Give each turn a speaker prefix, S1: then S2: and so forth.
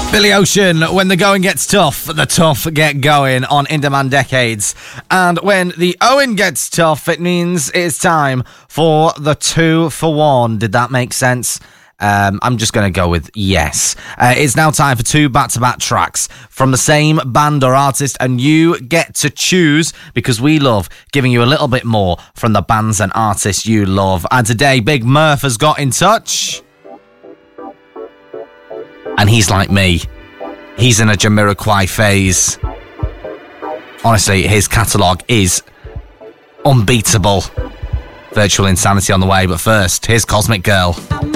S1: Billy Ocean, when the going gets tough, the tough get going on In Demand Decades. And when the Owen gets tough, it means it's time for the 2 for 1. Did that make sense? I'm just going to go with yes. It's now time for 2 back-to-back tracks from the same band or artist, and you get to choose because we love giving you a little bit more from the bands and artists you love. And today, Big Murph has got in touch. And he's like me. He's in a Jamiroquai phase. Honestly, his catalogue is unbeatable. Virtual Insanity on the way, but first, here's Cosmic Girl.